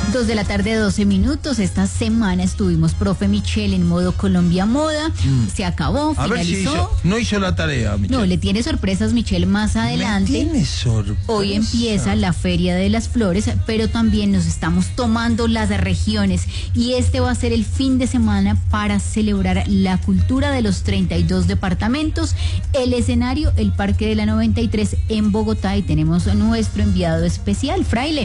2:12 p.m. Esta semana estuvimos, profe Michelle, en modo Colombia Moda. Se acabó, a finalizó. Ver si no hizo la tarea, Michelle. No, le tiene sorpresas, Michelle, más adelante. ¿Tiene sorpresa? Hoy empieza la Feria de las Flores, pero también nos estamos tomando las regiones. Y este va a ser el fin de semana para celebrar la cultura de los 32 departamentos. El escenario, el Parque de la 93 en Bogotá. Y tenemos a nuestro enviado especial, Fraile.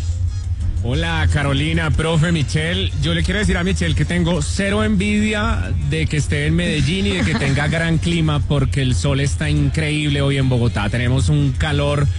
Hola Carolina, profe Michelle. Yo le quiero decir a Michelle que tengo cero envidia de que esté en Medellín y de que tenga gran clima, porque el sol está increíble hoy en Bogotá. Tenemos un calor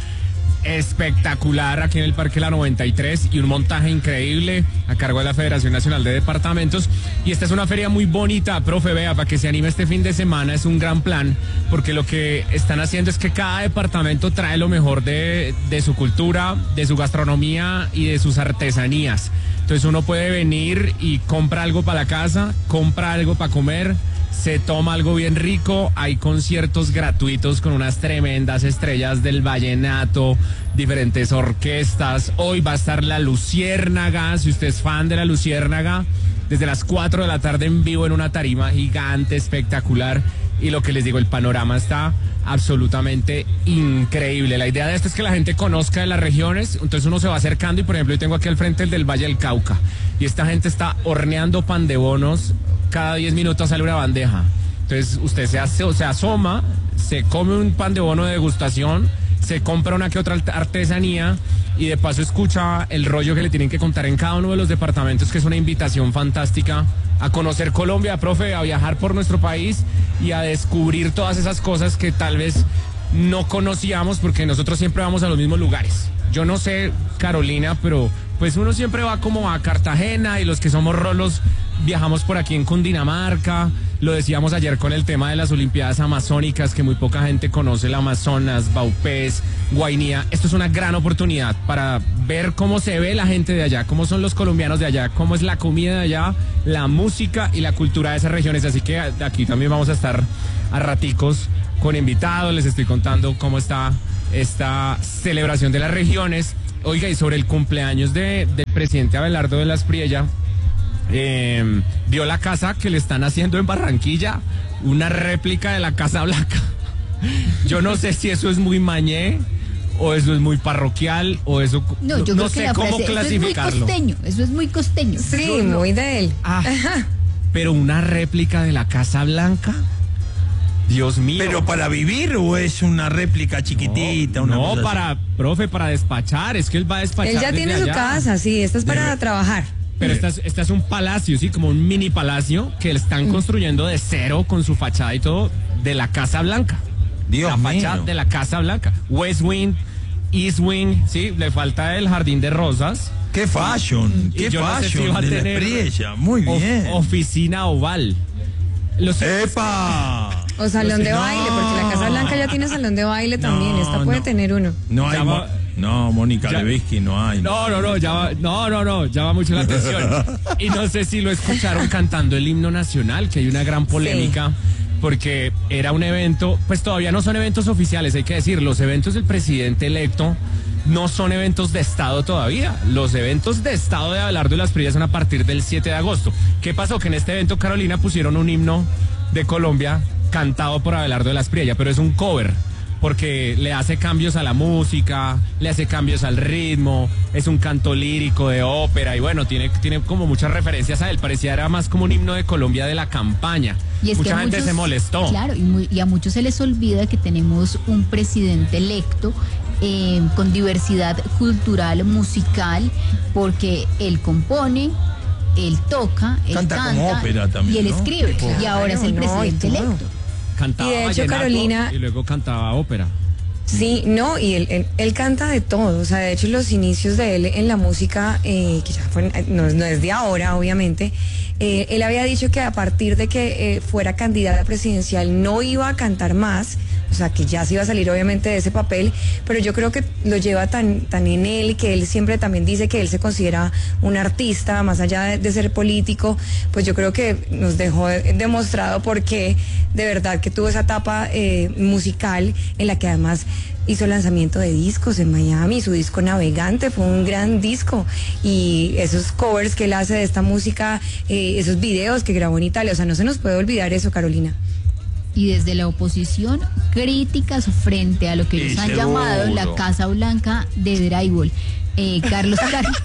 espectacular aquí en el Parque La 93 y un montaje increíble a cargo de la Federación Nacional de Departamentos. Y esta es una feria muy bonita, profe, vea, para que se anime este fin de semana. Es un gran plan, porque lo que están haciendo es que cada departamento trae lo mejor de su cultura, de su gastronomía y de sus artesanías. Entonces uno puede venir y compra algo para la casa, compra algo para comer, se toma algo bien rico. Hay conciertos gratuitos con unas tremendas estrellas del vallenato, diferentes orquestas. Hoy va a estar la Luciérnaga, si usted es fan de la Luciérnaga, desde las 4 de la tarde en vivo en una tarima gigante, espectacular. Y lo que les digo, el panorama está absolutamente increíble. La idea de esto es que la gente conozca de las regiones, entonces uno se va acercando y, por ejemplo, yo tengo aquí al frente el del Valle del Cauca y esta gente está horneando pan de bonos. Cada 10 minutos sale una bandeja. Entonces usted se asoma, se come un pan de bono de degustación, se compra una que otra artesanía y de paso escucha el rollo que le tienen que contar en cada uno de los departamentos, que es una invitación fantástica a conocer Colombia, profe, a viajar por nuestro país y a descubrir todas esas cosas que tal vez no conocíamos, porque nosotros siempre vamos a los mismos lugares. Yo no sé, Carolina, pero pues uno siempre va como a Cartagena, y los que somos rolos viajamos por aquí en Cundinamarca. Lo decíamos ayer con el tema de las Olimpiadas Amazónicas, que muy poca gente conoce el Amazonas, Vaupés, Guainía. Esto es una gran oportunidad para ver cómo se ve la gente de allá, cómo son los colombianos de allá, cómo es la comida de allá, la música y la cultura de esas regiones. Así que aquí también vamos a estar a raticos con invitados. Les estoy contando cómo está esta celebración de las regiones. Oiga, y sobre el cumpleaños del presidente Abelardo de la Espriella, vio la casa que le están haciendo en Barranquilla, una réplica de la Casa Blanca. Yo no sé si eso es muy mañé, o eso es muy parroquial, o eso no sé cómo clasificarlo. Eso es muy costeño. Sí, muy de él. Pero una réplica de la Casa Blanca. Dios mío. ¿Pero para vivir o es una réplica chiquitita? No, profe, para despachar. Es que él va a despachar. Él ya tiene su casa, sí, esta es para trabajar. Pero esta es un palacio, sí, como un mini palacio que le están construyendo de cero con su fachada y todo de la Casa Blanca. Dios mío. La fachada de la Casa Blanca. West Wing, East Wing, sí, le falta el jardín de rosas. ¡Qué fashion! ¡Qué fashion! No sé si de la Espriella, muy bien. Oficina oval. ¡Epa! O salón de baile, porque la Casa Blanca ya tiene salón de baile también. Esta puede tener uno. No hay. No, Mónica Lewinsky no hay. No, llama mucho la atención. Y no sé si lo escucharon cantando el himno nacional, que hay una gran polémica, porque era un evento, pues todavía no son eventos oficiales, hay que decir, los eventos del presidente electo no son eventos de Estado todavía. Los eventos de Estado de Abelardo de la Espriella son a partir del 7 de agosto. ¿Qué pasó? Que en este evento, Carolina, pusieron un himno de Colombia cantado por Abelardo de la Espriella, pero es un cover, porque le hace cambios a la música, le hace cambios al ritmo, es un canto lírico de ópera y bueno, tiene como muchas referencias a él. Parecía era más como un himno de Colombia de la campaña. Y es mucha gente se molestó. Claro, y a muchos se les olvida que tenemos un presidente electo con diversidad cultural, musical, porque él compone, él toca, él canta como ópera también, y él ¿no? escribe, y ahora es el presidente electo. Cantaba y de hecho, vallenato, Carolina, y luego cantaba ópera. Sí, no, y él canta de todo. O sea, de hecho, los inicios de él en la música, que ya no es de ahora, obviamente, él había dicho que a partir de que fuera candidata presidencial no iba a cantar más, o sea, que ya se iba a salir obviamente de ese papel, pero yo creo que lo lleva tan en él, que él siempre también dice que él se considera un artista, más allá de ser político, pues yo creo que nos dejó demostrado por qué de verdad que tuvo esa etapa musical en la que además hizo lanzamiento de discos en Miami, su disco Navegante fue un gran disco, y esos covers que él hace de esta música, esos videos que grabó en Italia, o sea, no se nos puede olvidar eso, Carolina. Y desde la oposición, críticas frente a lo que ellos han llamado la Casa Blanca de Drywall. Carlos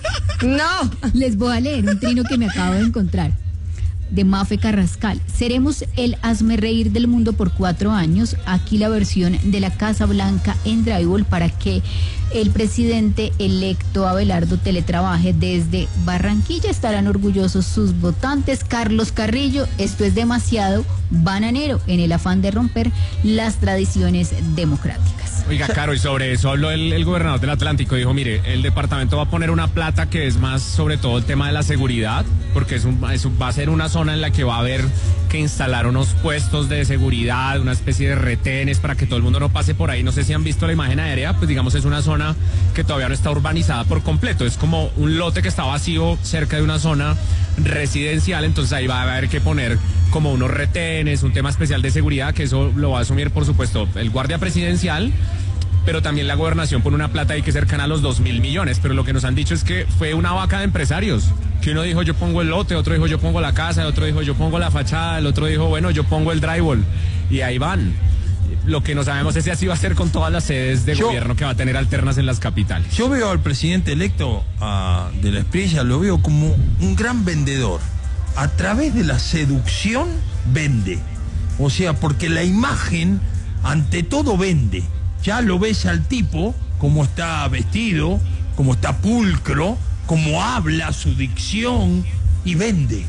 No, les voy a leer un trino que me acabo de encontrar, de Mafe Carrascal. Seremos el hazmerreír del mundo por 4 años. Aquí la versión de la Casa Blanca en Drywall para que el presidente electo Abelardo teletrabaje desde Barranquilla. Estarán orgullosos sus votantes. Carlos Carrillo, esto es demasiado bananero en el afán de romper las tradiciones democráticas. Oiga, Caro, y sobre eso habló el gobernador del Atlántico. Dijo, mire, el departamento va a poner una plata que es más sobre todo el tema de la seguridad, porque va a ser una zona en la que va a haber que instalar unos puestos de seguridad, una especie de retenes para que todo el mundo no pase por ahí. No sé si han visto la imagen aérea, pues digamos es una zona que todavía no está urbanizada por completo. Es como un lote que está vacío cerca de una zona residencial, entonces ahí va a haber que poner como unos retenes, un tema especial de seguridad, que eso lo va a asumir, por supuesto, el guardia presidencial, pero también la gobernación pone una plata ahí que es cercana a los 2.000 millones, pero lo que nos han dicho es que fue una vaca de empresarios, que uno dijo yo pongo el lote, otro dijo yo pongo la casa, el otro dijo yo pongo la fachada, el otro dijo bueno yo pongo el drywall, y ahí van. Lo que no sabemos es si así va a ser con todas las sedes de gobierno que va a tener alternas en las capitales. Yo veo al presidente electo de la Espriella, lo veo como un gran vendedor. A través de la seducción vende. O sea, porque la imagen ante todo vende. Ya lo ves al tipo, cómo está vestido, cómo está pulcro, cómo habla, su dicción, y vende.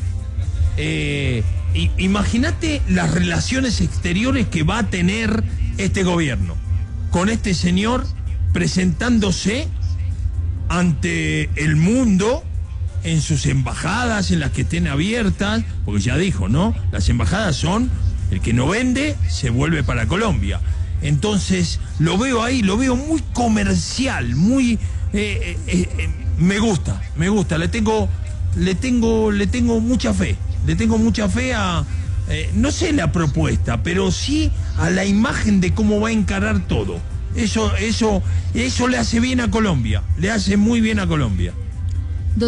Imagínate las relaciones exteriores que va a tener este gobierno con este señor presentándose ante el mundo en sus embajadas, en las que estén abiertas, porque ya dijo, ¿no? Las embajadas son, el que no vende se vuelve para Colombia. Entonces lo veo ahí, lo veo muy comercial, muy me gusta, le tengo mucha fe. Le tengo mucha fe a, no sé la propuesta, pero sí a la imagen de cómo va a encarar todo. Eso le hace bien a Colombia, le hace muy bien a Colombia.